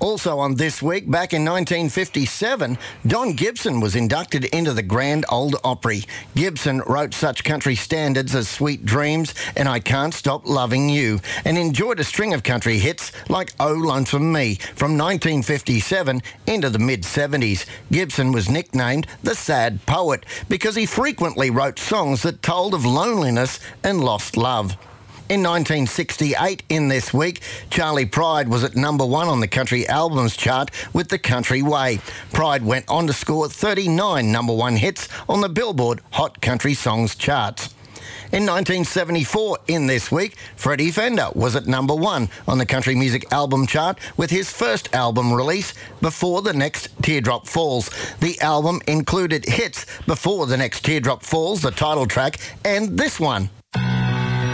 Also on this week, back in 1957, Don Gibson was inducted into the Grand Ole Opry. Gibson wrote such country standards as Sweet Dreams and I Can't Stop Loving You, and enjoyed a string of country hits like Oh Lonesome Me from 1957 into the mid-70s. Gibson was nicknamed the Sad Poet because he frequently wrote songs that told of loneliness and lost love. In 1968, in this week, Charley Pride was at number 1 on the Country Albums chart with The Country Way. Pride went on to score 39 number 1 hits on the Billboard Hot Country Songs charts. In 1974, in this week, Freddie Fender was at number 1 on the Country Music Album chart with his first album release, Before the Next Teardrop Falls. The album included hits Before the Next Teardrop Falls, the title track, and this one.